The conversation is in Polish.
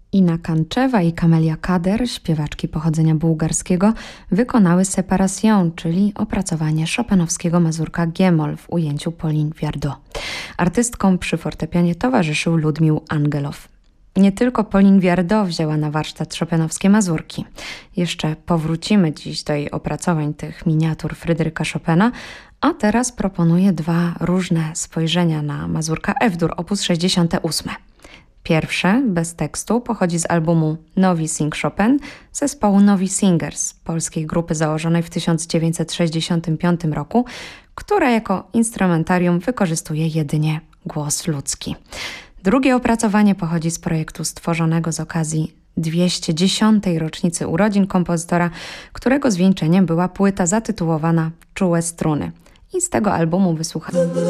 Ina Kanczewa i Kamelia Kader, śpiewaczki pochodzenia bułgarskiego, wykonały Separation, czyli opracowanie chopinowskiego mazurka G-moll w ujęciu Pauline Viardot. Artystkom przy fortepianie towarzyszył Ludmił Angelow. Nie tylko Pauline Viardot wzięła na warsztat chopinowskie mazurki. Jeszcze powrócimy dziś do jej opracowań tych miniatur Fryderyka Chopina, a teraz proponuję dwa różne spojrzenia na mazurka F-dur op. 68. Pierwsze, bez tekstu, pochodzi z albumu Nowi Sing Chopin zespołu Nowi Singers, polskiej grupy założonej w 1965 roku, która jako instrumentarium wykorzystuje jedynie głos ludzki. Drugie opracowanie pochodzi z projektu stworzonego z okazji 210. rocznicy urodzin kompozytora, którego zwieńczeniem była płyta zatytułowana Czułe struny. I z tego albumu wysłuchamy